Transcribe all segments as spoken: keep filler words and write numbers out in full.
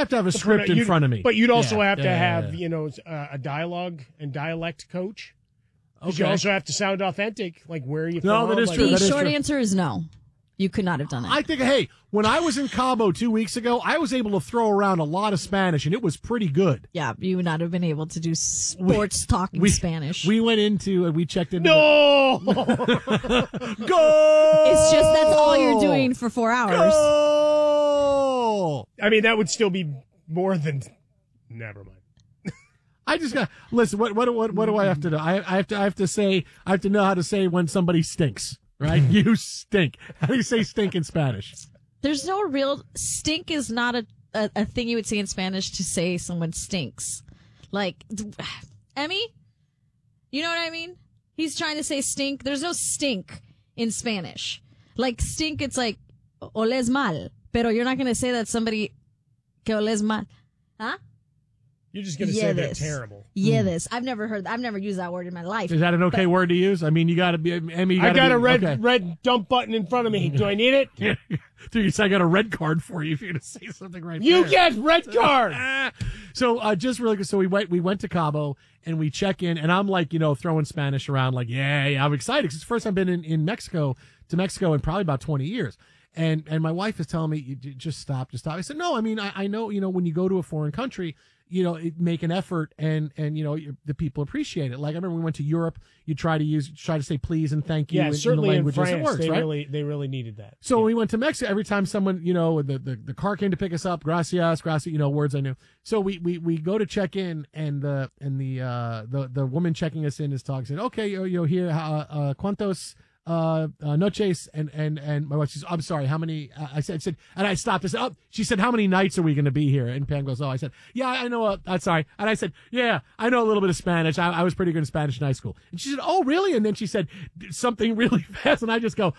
have to have a script in front of me. But you'd also yeah, have to yeah, have, yeah, yeah. you know, uh, a dialogue and dialect coach. Because Okay. you also have to sound authentic. Like, where are you from? No, that is like, true. The That is short true. answer is no. You could not have done that. I think, hey, when I was in Cabo two weeks ago, I was able to throw around a lot of Spanish, and it was pretty good. yeah, you would not have been able to do sports talking we, Spanish. We went into, and we checked into. No! The, go! It's just that's all you're doing for four hours. Go! I mean, that would still be more than. Never mind. I just got listen. What what what what do I have to do? I, I have to I have to say I have to know how to say when somebody stinks. Right? You stink. How do you say stink in Spanish? There's no real stink is not a, a, a thing you would say in Spanish to say someone stinks. Like Emmy, you know what I mean? He's trying to say stink. There's no stink in Spanish. Like stink, it's like oles mal. Pero you're not going to say that somebody que oles mal, huh? You're just going to say they're terrible. Yeah, this. I've never heard. I've never used that word in my life. Is that an okay But- word to use? I mean, you got to be. Emmy, you I gotta got be, a red okay. red dump button in front of me. Do I need it? Dude, I got a red card for you if you're going to say something right You there. get red card. So uh, just really good. So we went we went to Cabo and we check in, and I'm like, you know, throwing Spanish around, like, yeah, yeah I'm excited because it's the first time I've been in, in Mexico to Mexico in probably about twenty years. And and my wife is telling me, you, you just stop, just stop. I said, no, I mean, I, I know, you know, when you go to a foreign country, you know, it, make an effort and, and you know, you, the people appreciate it. Like, I remember we went to Europe, you try to use, try to say please and thank you Yeah, in, in the certainly in, languages. France, it works, they right? really they really needed that. So when we went to Mexico, every time someone, you know, the, the, the car came to pick us up, gracias, gracias, you know, words I knew. So we, we, we go to check in, and the and the uh the, the woman checking us in is talking, said, okay, you know, here, uh, uh, cuantos uh, uh noches, and and and my wife says, I'm sorry, how many? Uh, I said, I said, and I stopped. I said, oh, she said, how many nights are we going to be here? And Pam goes, oh, I said, yeah, I know. Uh, I'm sorry, and I said, yeah, I know a little bit of Spanish. I, I was pretty good in Spanish in high school. And she said, oh, really? And then she said something really fast, and I just go,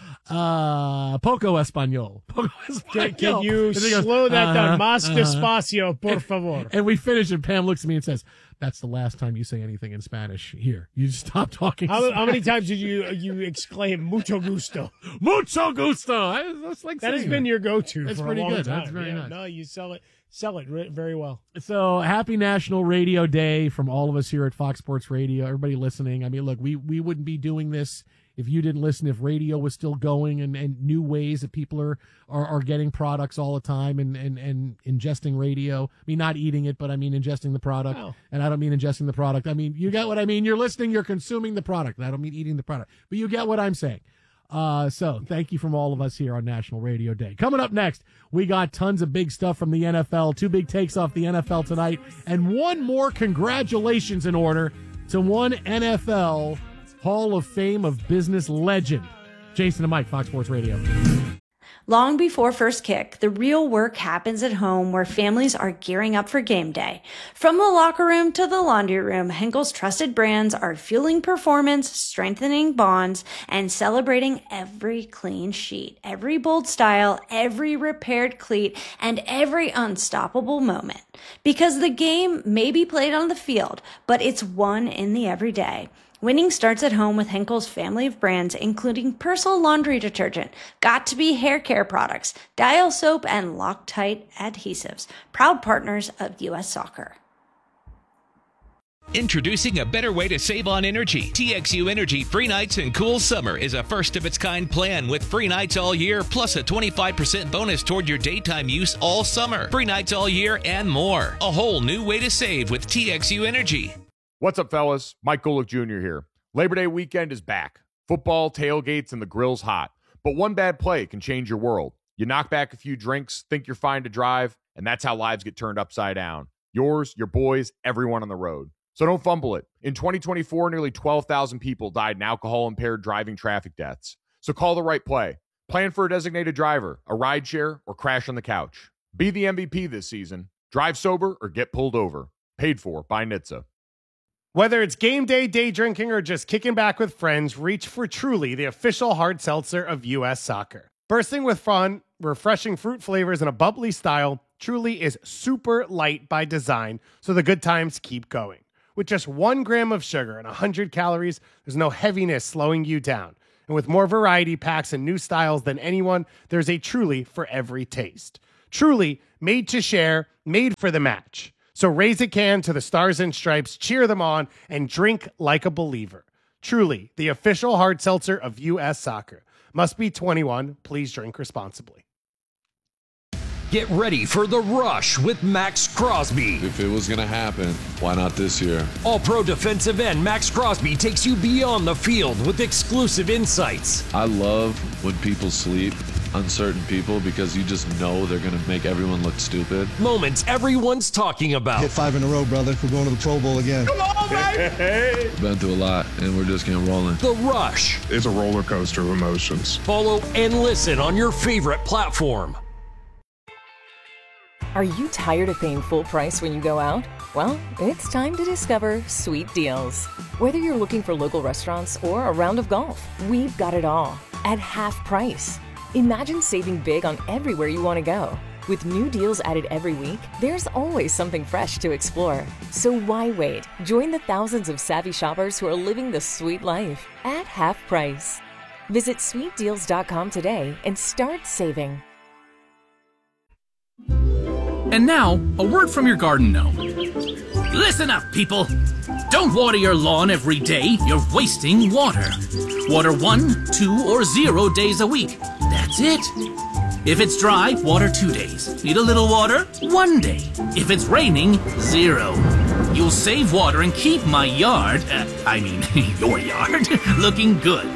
uh, poco español, poco español. Can, can you And she goes, slow that down? uh-huh, Más uh-huh. despacio, por favor. And we finish, and Pam looks at me and says, that's the last time you say anything in Spanish here. You just stop talking How, Spanish. how many times did you you exclaim mucho gusto? Mucho gusto. I, that's like That has saying been it. your go-to That's for pretty a long good. time. That's very Yeah, nice. No, you sell it sell it re- very well. So happy National Radio Day from all of us here at Fox Sports Radio. Everybody listening. I mean, look, we, we wouldn't be doing this if you didn't listen, if radio was still going, and, and new ways that people are, are, are getting products all the time and, and, and ingesting radio. I mean, not eating it, but I mean ingesting the product. Wow. And I don't mean ingesting the product. I mean, you get what I mean. You're listening, you're consuming the product. And I don't mean eating the product. But you get what I'm saying. Uh, so thank you from all of us here on National Radio Day. Coming up next, we got tons of big stuff from the N F L, two big takes off the N F L tonight, and one more congratulations in order to one N F L Hall of Fame of Business legend. Jason and Mike, Fox Sports Radio. Long before first kick, the real work happens at home where families are gearing up for game day. From the locker room to the laundry room, Henkel's trusted brands are fueling performance, strengthening bonds, and celebrating every clean sheet, every bold style, every repaired cleat, and every unstoppable moment. Because the game may be played on the field, but it's won in the everyday. Winning starts at home with Henkel's family of brands, including Persil laundry detergent, Got2b hair care products, Dial soap, and Loctite adhesives, proud partners of U S Soccer. Introducing a better way to save on energy. T X U Energy Free Nights and Cool Summer is a first-of-its-kind plan with free nights all year, plus a twenty-five percent bonus toward your daytime use all summer. Free nights all year and more. A whole new way to save with T X U Energy. What's up, fellas? Mike Golick Junior here. Labor Day weekend is back. Football, tailgates, and the grill's hot. But one bad play can change your world. You knock back a few drinks, think you're fine to drive, and that's how lives get turned upside down. Yours, your boys, everyone on the road. So don't fumble it. In twenty twenty-four, nearly twelve thousand people died in alcohol-impaired driving traffic deaths. So call the right play. Plan for a designated driver, a rideshare, or crash on the couch. Be the M V P this season. Drive sober or get pulled over. Paid for by N H T S A. Whether it's game day, day drinking, or just kicking back with friends, reach for Truly, the official hard seltzer of U S Soccer. Bursting with fun, refreshing fruit flavors, and a bubbly style, Truly is super light by design, so the good times keep going. With just one gram of sugar and one hundred calories, there's no heaviness slowing you down. And with more variety packs and new styles than anyone, there's a Truly for every taste. Truly made to share, made for the match. So raise a can to the Stars and Stripes, cheer them on, and drink like a believer. Truly, the official hard seltzer of U S Soccer. Must be twenty-one. Please drink responsibly. Get ready for The Rush with Max Crosby. If it was going to happen, why not this year? All-pro defensive end Max Crosby takes you beyond the field with exclusive insights. I love when people sleep, uncertain people, because you just know they're going to make everyone look stupid. Moments everyone's talking about. Hit five in a row, brother. We're going to the Pro Bowl again. Come on, baby! Been through a lot, and we're just getting rolling. The Rush. It's a roller coaster of emotions. Follow and listen on your favorite platform. Are you tired of paying full price when you go out? Well, it's time to discover Sweet Deals. Whether you're looking for local restaurants or a round of golf, we've got it all at half price. Imagine saving big on everywhere you want to go. With new deals added every week, there's always something fresh to explore. So why wait? Join the thousands of savvy shoppers who are living the sweet life at half price. Visit sweet deals dot com today and start saving. And now, a word from your garden gnome. Listen up, people. Don't water your lawn every day. You're wasting water. Water one, two, or zero days a week. That's it. If it's dry, water two days. Need a little water? One day. If it's raining, zero. You'll save water and keep my yard, uh, I mean, your yard, looking good.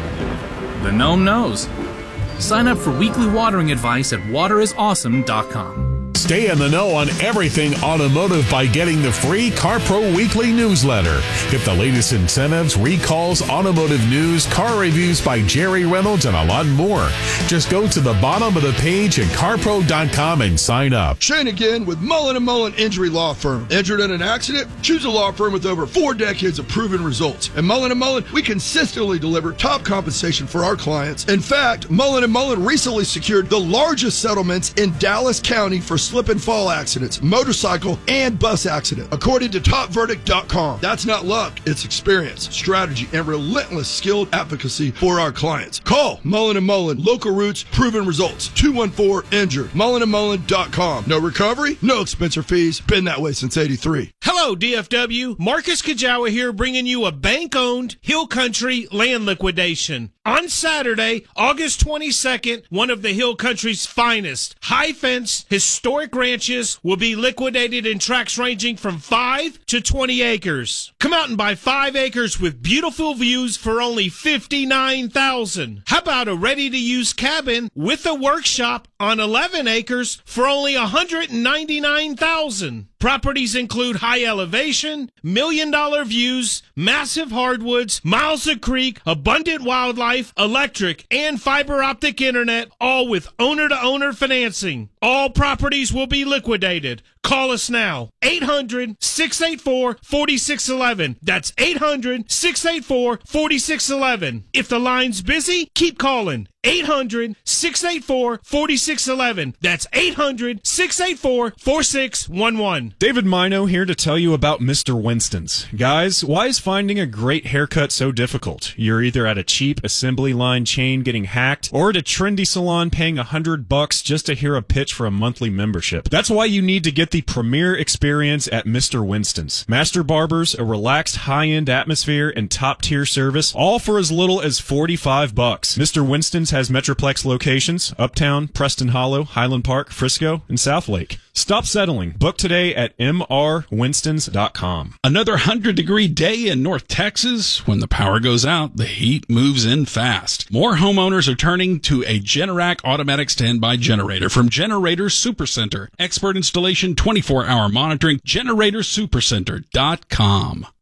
The gnome knows. Sign up for weekly watering advice at water is awesome dot com. Stay in the know on everything automotive by getting the free CarPro Weekly newsletter. Get the latest incentives, recalls, automotive news, car reviews by Jerry Reynolds, and a lot more. Just go to the bottom of the page at car pro dot com and sign up. Shane again with Mullen and Mullen Injury Law Firm. Injured in an accident? Choose a law firm with over four decades of proven results. At Mullen and Mullen, we consistently deliver top compensation for our clients. In fact, Mullen and Mullen recently secured the largest settlements in Dallas County for slip and fall accidents, motorcycle, and bus accident, according to top verdict dot com. That's not luck, it's experience, strategy, and relentless skilled advocacy for our clients. Call Mullen and Mullen, local roots, proven results, two one four injured, mullen and mullen dot com. No recovery, no expense or fees, been that way since eighty-three. Hello, D F W. Marcus Kajawa here, bringing you a bank-owned Hill Country land liquidation. On Saturday, August twenty-second, one of the Hill Country's finest high-fence historic ranches will be liquidated in tracts ranging from five to twenty acres. Come out and buy five acres with beautiful views for only fifty-nine thousand dollars. How about a ready-to-use cabin with a workshop on eleven acres for only one hundred ninety-nine thousand dollars? Properties include high elevation, million dollar views, massive hardwoods, miles of creek, abundant wildlife, electric, and fiber optic internet, all with owner-to-owner financing. All properties will be liquidated. Call us now. eight hundred, six eight four, four six one one. That's eight hundred, six eight four, four six one one. If the line's busy, keep calling. eight hundred, six eight four, four six one one. That's eight hundred, six eight four, four six one one. David Mino here to tell you about Mister Winston's. Guys, why is finding a great haircut so difficult? You're either at a cheap assembly line chain getting hacked or at a trendy salon paying a hundred bucks just to hear a pitch for a monthly membership. That's why you need to get the premier experience at Mister Winston's. Master barbers, a relaxed high-end atmosphere, and top-tier service, all for as little as forty-five bucks. Mister Winston's has Metroplex locations: Uptown, Preston Hollow, Highland Park, Frisco, and Southlake. Stop settling. Book today at m r winstons dot com. Another one hundred degree day in North Texas. When the power goes out, the heat moves in fast. More homeowners are turning to a Generac automatic standby generator from Generator Supercenter. Expert installation, twenty-four hour monitoring. generator supercenter dot com.